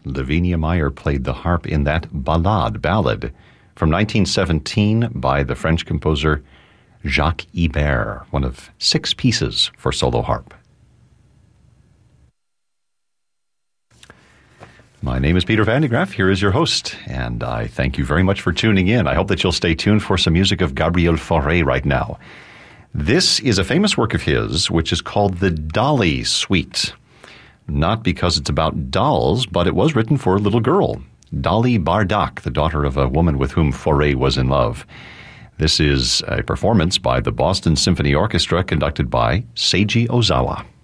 Lavinia Meyer played the harp in that ballad from 1917 by the French composer Jacques Ibert, one of 6 pieces for solo harp. My name is Peter Van de Graaff. Here is your host, and I thank you very much for tuning in. I hope that you'll stay tuned for some music of Gabriel Fauré right now. This is a famous work of his, which is called the Dolly Suite. Not because it's about dolls, but it was written for a little girl, Dolly Bardak, the daughter of a woman with whom Fauré was in love. This is a performance by the Boston Symphony Orchestra conducted by Seiji Ozawa.